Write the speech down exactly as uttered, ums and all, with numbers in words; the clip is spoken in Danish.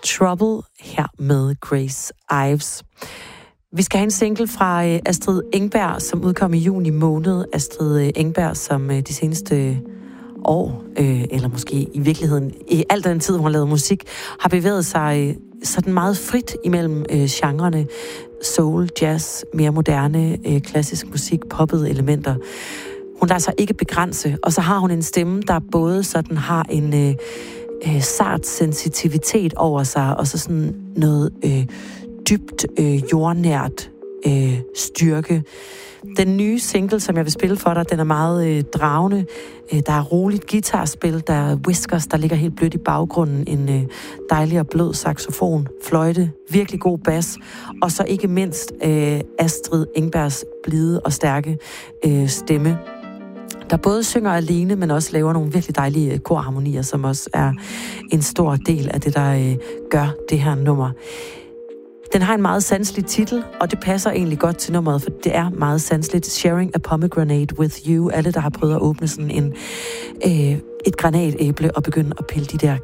Trouble her med Grace Ives. Vi skal have en single fra øh, Astrid Engberg, som udkom i juni måned. Astrid øh, Engberg, som øh, de seneste år, øh, eller måske i virkeligheden i al den tid, hun har lavet musik, har bevæget sig øh, sådan meget frit imellem øh, genrerne. Soul, jazz, mere moderne, øh, klassisk musik, poppede elementer. Hun lader sig ikke begrænse, og så har hun en stemme, der både sådan har en øh, øh, sart sensitivitet over sig, og så sådan noget øh, dybt øh, jordnært øh, styrke. Den nye single, som jeg vil spille for dig, den er meget øh, dragende. Øh, der er roligt guitarspil, der er whiskers, der ligger helt blødt i baggrunden, en øh, dejlig og blød saxofon, fløjte, virkelig god bas, og så ikke mindst øh, Astrid Engbergs blide og stærke øh, stemme, der både synger alene, men også laver nogle virkelig dejlige korharmonier, som også er en stor del af det, der øh, gør det her nummer. Den har en meget sanselig titel, og det passer egentlig godt til nummeret, for det er meget sanseligt. Sharing a pomegranate with you. Alle, der har prøvet at åbne sådan en, øh, et granatæble og begynde at pille de der